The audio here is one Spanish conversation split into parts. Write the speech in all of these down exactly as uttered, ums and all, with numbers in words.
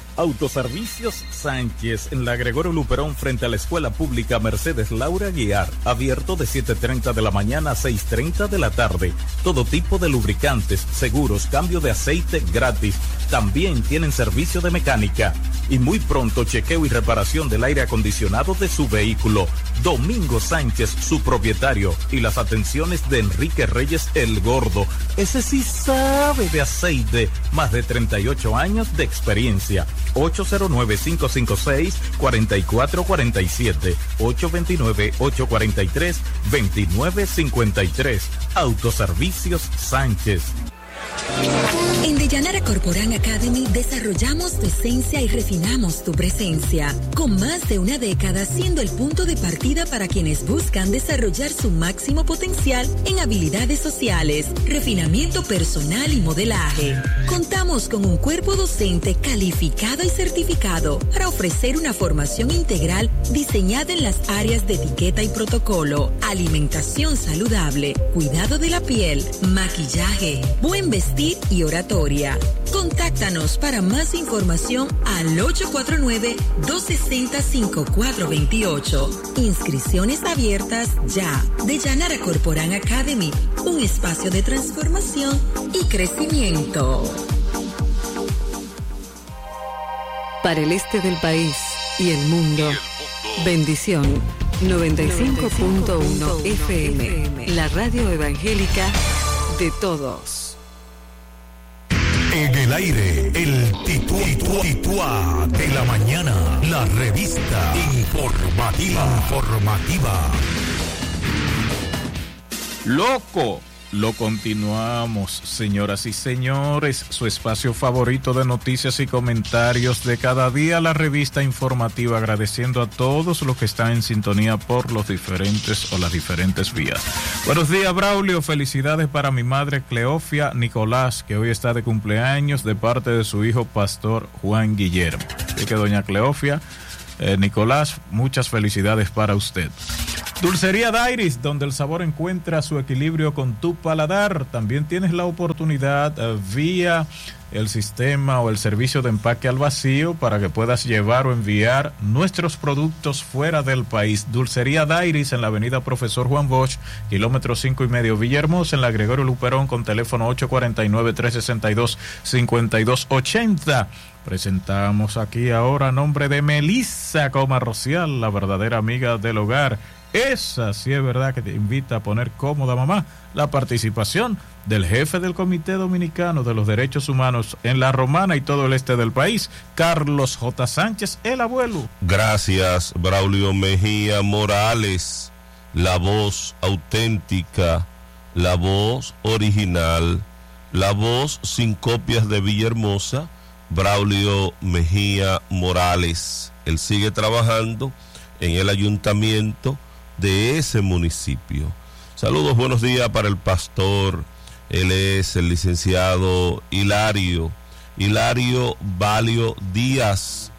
Autoservicios Sánchez en la Gregorio Luperón frente a la Escuela Pública Mercedes Laura Aguiar, abierto de siete y media de la mañana a seis y media de la tarde. Todo tipo de lubricantes, seguros, cambio de aceite gratis. También tienen servicio de mecánica y muy pronto chequeo y reparación del aire acondicionado de su vehículo. Domingo Sánchez, su propietario, y las atenciones de Enrique Reyes el Gordo. Ese sí sabe de aceite, más de treinta y ocho años de experiencia. ocho cero nueve, cinco cinco seis, cuatro cuatro cuatro siete, ocho dos nueve, ocho cuatro tres, dos nueve cinco tres. Autoservicios Sánchez. En Deyanara Corporán Academy desarrollamos tu esencia y refinamos tu presencia, con más de una década siendo el punto de partida para quienes buscan desarrollar su máximo potencial en habilidades sociales, refinamiento personal y modelaje. Contamos con un cuerpo docente calificado y certificado para ofrecer una formación integral diseñada en las áreas de etiqueta y protocolo, alimentación saludable, cuidado de la piel, maquillaje, buen vestir y oratoria. Contáctanos para más información al ocho cuatro nueve, dos seis cero, cinco cuatro dos ocho. Inscripciones abiertas ya. Deyanara Corporán Academy, un espacio de transformación y crecimiento. Para el este del país y el mundo, bendición noventa y cinco punto uno F M, la radio evangélica de todos. En el aire, el tituá, tituá, tituá de la mañana, la revista informativa, informativa. Loco, lo continuamos, señoras y señores, su espacio favorito de noticias y comentarios de cada día, la revista informativa, agradeciendo a todos los que están en sintonía por los diferentes o las diferentes vías. Buenos días, Braulio, felicidades para mi madre Cleofia Nicolás, que hoy está de cumpleaños, de parte de su hijo Pastor Juan Guillermo. Así que doña Cleofia, eh, Nicolás, muchas felicidades para usted. Dulcería Dairis, donde el sabor encuentra su equilibrio con tu paladar. También tienes la oportunidad uh, vía el sistema o el servicio de empaque al vacío para que puedas llevar o enviar nuestros productos fuera del país. Dulcería Dairis en la avenida Profesor Juan Bosch, kilómetro cinco y medio, Villahermosa, en la Gregorio Luperón, con teléfono ocho cuatro nueve, tres seis dos, cinco dos ocho cero. Presentamos aquí ahora a nombre de Melissa Comarrocial, la verdadera amiga del hogar. Esa sí es verdad que te invita a poner cómoda, mamá, la participación del jefe del Comité Dominicano de los Derechos Humanos en La Romana y todo el este del país, Carlos J. Sánchez, el abuelo. Gracias, Braulio Mejía Morales, la voz auténtica, la voz original, la voz sin copias de Villahermosa, Braulio Mejía Morales. Él sigue trabajando en el ayuntamiento de ese municipio. Saludos, buenos días para el pastor. Él es el licenciado Hilario, Hilario Valio Díaz.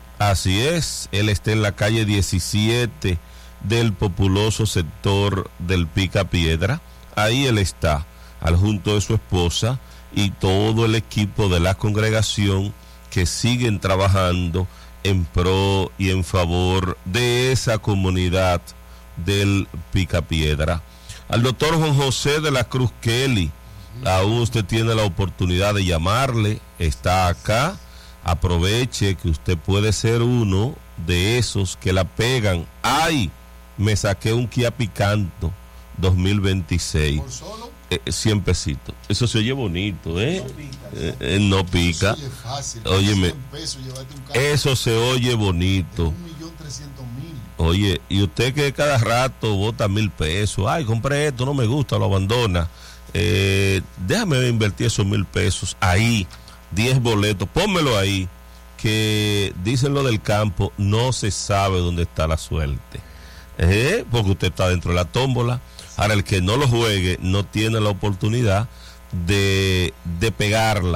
Así es, él está en la calle diecisiete del populoso sector del Picapiedra. Ahí él está, al junto de su esposa y todo el equipo de la congregación que siguen trabajando en pro y en favor de esa comunidad del Picapiedra. Al doctor Juan José de la Cruz Kelly, aún usted tiene la oportunidad de llamarle, está acá, aproveche que usted puede ser uno de esos que la pegan. ¡Ay! Me saqué un Kia Picanto dos mil veintiséis. ¿Por solo? Eh, cien pesitos. Eso se oye bonito, ¿eh? No pica. Eh, eh, no pica. Eso se oye fácil. Óyeme, pesos, eso se oye bonito. un millón trescientos mil. Oye, y usted que cada rato bota mil pesos. Ay, compré esto, no me gusta, lo abandona. Eh, déjame invertir esos mil pesos ahí. diez boletos, pónmelo ahí. Que dicen lo del campo, no se sabe dónde está la suerte. Eh, porque usted está dentro de la tómbola. Ahora, el que no lo juegue no tiene la oportunidad de, de pegarla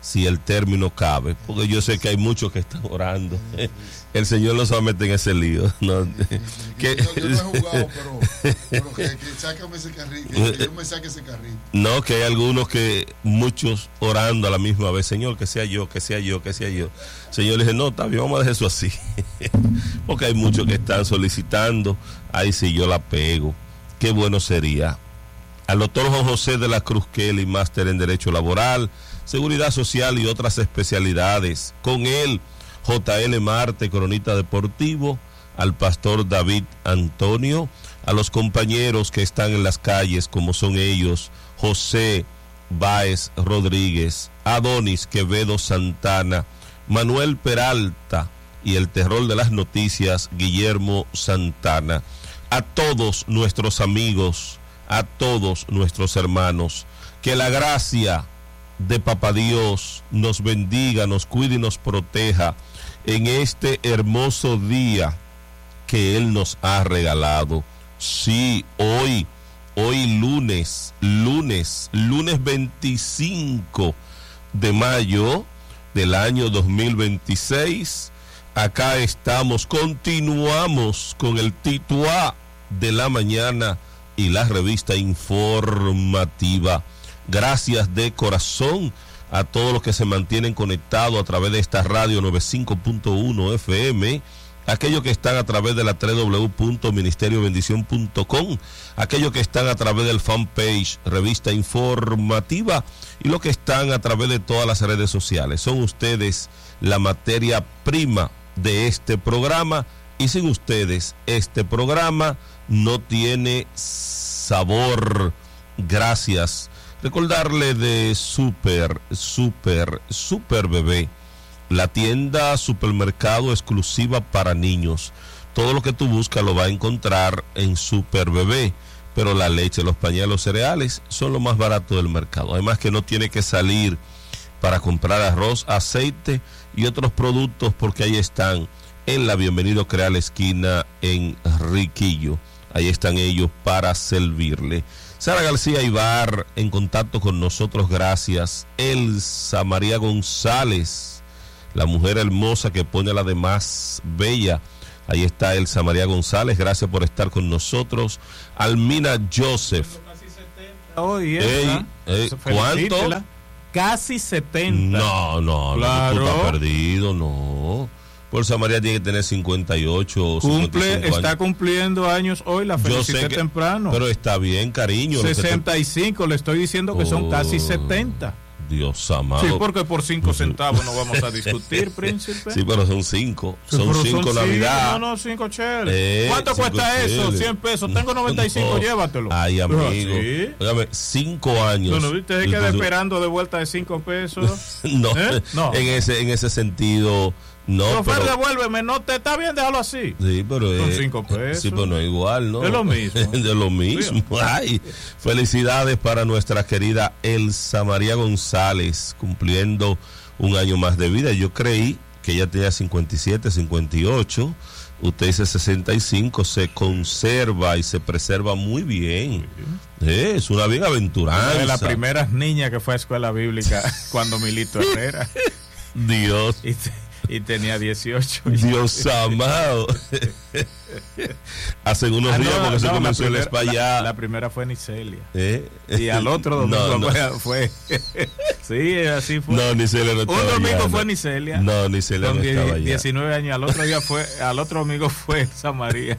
si el término cabe, porque yo sé que hay muchos que están orando. El Señor no se va a meter en ese lío. No, que, yo, yo no he jugado, pero, pero que, que sácame ese carrito, que, que yo me saque ese carrito. No, que hay algunos que, muchos orando a la misma vez, Señor, que sea yo, que sea yo, que sea yo. Señor le dice, no, está bien, vamos a dejar eso así. Porque hay muchos que están solicitando, ahí sí yo la pego. Qué bueno sería. Al doctor Juan José de la Cruz Kelly, máster en Derecho Laboral, Seguridad Social y otras especialidades. Con él, J L Marte, cronista deportivo, al pastor David Antonio, a los compañeros que están en las calles, como son ellos, José Báez Rodríguez, Adonis Quevedo Santana, Manuel Peralta y el terror de las noticias, Guillermo Santana. A todos nuestros amigos, a todos nuestros hermanos, que la gracia de Papá Dios nos bendiga, nos cuide y nos proteja en este hermoso día que Él nos ha regalado. Sí, hoy, hoy lunes, lunes, lunes veinticinco de mayo del año dos mil veintiséis, acá estamos, continuamos con el Tituá de la mañana y la revista informativa. Gracias de corazón a todos los que se mantienen conectados a través de esta radio noventa y cinco punto uno F M, aquellos que están a través de la doble u doble u doble u punto ministerio bendición punto com, aquellos que están a través del fanpage Revista Informativa y los que están a través de todas las redes sociales. Son ustedes la materia prima de este programa y sin ustedes este programa no tiene sabor. Gracias. Recordarle de Super, Super, Super Bebé, la tienda supermercado exclusiva para niños. Todo lo que tú buscas lo vas a encontrar en Super Bebé, pero la leche, los pañales, los cereales son lo más barato del mercado. Además que no tiene que salir para comprar arroz, aceite y otros productos, porque ahí están en la Bienvenido Creal esquina en Riquillo. Ahí están ellos para servirle. Sara García Ibar en contacto con nosotros, gracias. Elsa María González, la mujer hermosa que pone a la demás bella. Ahí está Elsa María González, gracias por estar con nosotros. Almina Joseph. Casi setenta hoy, ¿eh? Ey, ey, ¿cuánto? Casi setenta. No, no, claro. No, tú estás perdido, no. Por Elsa María tiene que tener cincuenta y ocho, Cumple, está años. Cumpliendo años hoy, la felicité temprano. Pero está bien, cariño. sesenta y cinco, te... le estoy diciendo que oh, son casi setenta. Dios amado. Sí, porque por cinco centavos no vamos a discutir, príncipe. Sí, pero son cinco. Sí, son cinco son Navidad. Cinco, no, no, cinco cheles. Eh, ¿Cuánto cinco cuesta cheles. eso? cien pesos. Tengo noventa y cinco, no. Llévatelo. Ay, amigo. ¿Sí? Óigame, cinco años. No, no, viste, se queda esperando de vuelta de cinco pesos. no, ¿Eh? no, en ese, en ese sentido. No, Chofer, pero devuélveme, no te está bien, déjalo así. Sí, pero son es, cinco pesos. Sí, pero no es igual, ¿no? Es lo mismo. De lo mismo. Ay, felicidades para nuestra querida Elsa María González, cumpliendo un año más de vida. Yo creí que ella tenía cincuenta y siete, cincuenta y ocho. Usted dice sesenta y cinco, se conserva y se preserva muy bien. Sí. Eh, es una bienaventuranza. Una de las primeras niñas que fue a escuela bíblica cuando Milito Herrera. Dios. Y te, y tenía dieciocho. Dios amado. Hacen unos ah, días no, porque no, se comenzó primer, el espallá. La, la primera fue Nicelia. ¿Eh? Y al otro domingo no, no. fue. Sí, así fue. No, Nicelia no estaba. Un domingo allá, fue no. Nicelia. No, Nicelia con no estaba allá. diecinueve años. Al otro día fue, al otro domingo fue Elsa María.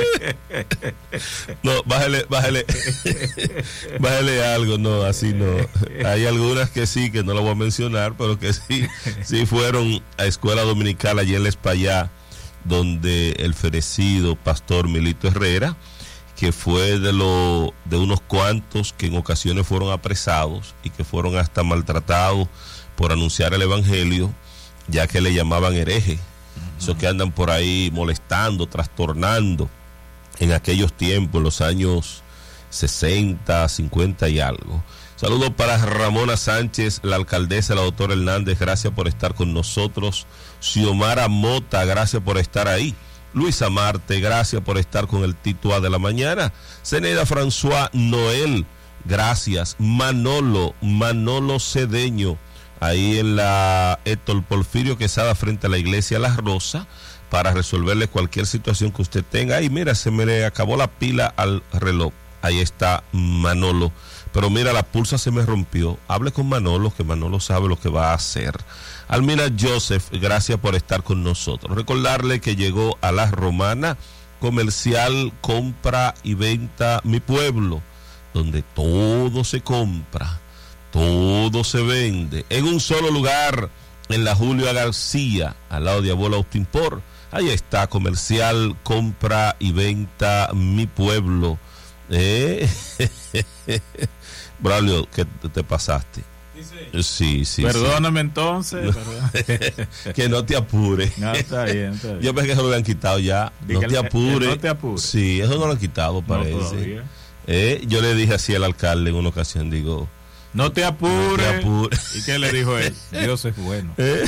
No, bájale, bájale. Bájale algo, no, así no. Hay algunas que sí, que no lo voy a mencionar, pero que sí, sí fueron a escuela dominical allí en La Espallá, donde el fenecido pastor Milito Herrera, que fue de lo, de unos cuantos que en ocasiones fueron apresados y que fueron hasta maltratados por anunciar el evangelio, ya que le llamaban hereje. Uh-huh. Esos que andan por ahí molestando, trastornando en aquellos tiempos, los años sesenta, cincuenta y algo. Saludos para Ramona Sánchez, la alcaldesa, la doctora Hernández, gracias por estar con nosotros. Xiomara Mota, gracias por estar ahí. Luisa Marte, gracias por estar con el Tituá de la mañana. Zeneida François Noel, gracias. Manolo, Manolo Cedeño, ahí en la Héctor Porfirio Quesada frente a la iglesia La Rosa, para resolverle cualquier situación que usted tenga. Ay, mira, se me le acabó la pila al reloj. Ahí está Manolo. Pero mira, la pulsa se me rompió. Hable con Manolo, que Manolo sabe lo que va a hacer. Almina Joseph, gracias por estar con nosotros. Recordarle que llegó a La Romana, comercial, compra y venta Mi Pueblo, donde todo se compra, todo se vende, en un solo lugar, en la Julio García, al lado de Abuelo Austin Por. Ahí está, comercial, compra y venta Mi Pueblo. ¿Eh? Braulio, ¿qué te pasaste? Sí, sí. Perdóname sí. entonces. Que no te apures. No, está bien, está bien. Yo pensé que eso lo habían quitado ya. No te apures. No te apures. Sí, eso no lo han quitado, parece. No, eh, yo le dije así al alcalde en una ocasión, digo... No te apures. No te apures. ¿Y qué le dijo él? Dios es bueno. ¿Eh?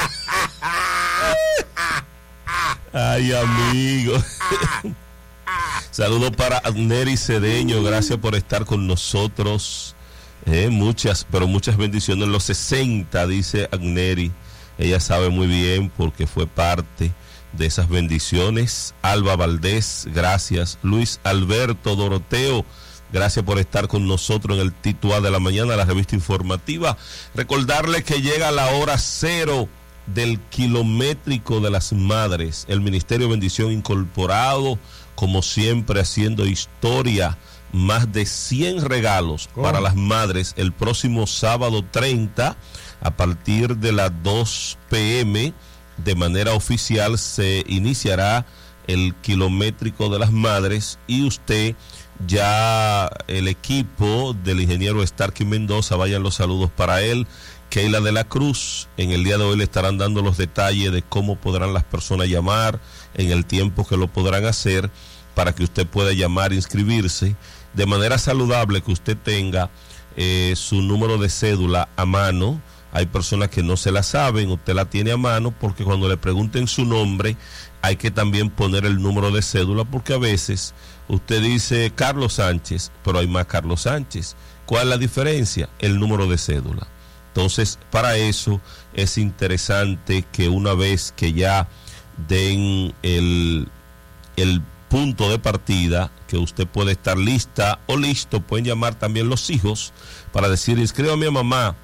Ay, amigo. Saludos para Agneri Cedeño, gracias por estar con nosotros. Eh, muchas, pero muchas bendiciones. Los sesenta, dice Agneri. Ella sabe muy bien porque fue parte de esas bendiciones. Alba Valdés, gracias. Luis Alberto Doroteo, gracias por estar con nosotros en el Tituá de la Mañana, la revista informativa. Recordarle que llega la hora cero del kilométrico de las madres. El Ministerio de Bendición Incorporado, como siempre, haciendo historia. Más de cien regalos ¿Cómo? para las madres el próximo sábado treinta a partir de las dos pe eme. De manera oficial se iniciará el kilométrico de las madres y usted ya, el equipo del ingeniero Starky Mendoza, vayan los saludos para él. Keila de la Cruz, en el día de hoy le estarán dando los detalles de cómo podrán las personas llamar, en el tiempo que lo podrán hacer, para que usted pueda llamar e inscribirse de manera saludable, que usted tenga eh, su número de cédula a mano. Hay personas que no se la saben, usted la tiene a mano, porque cuando le pregunten su nombre hay que también poner el número de cédula, porque a veces usted dice Carlos Sánchez, pero hay más Carlos Sánchez. ¿Cuál es la diferencia? El número de cédula. Entonces, para eso es interesante que una vez que ya den el, el punto de partida, que usted puede estar lista o listo, pueden llamar también los hijos para decir, inscríbame a mamá,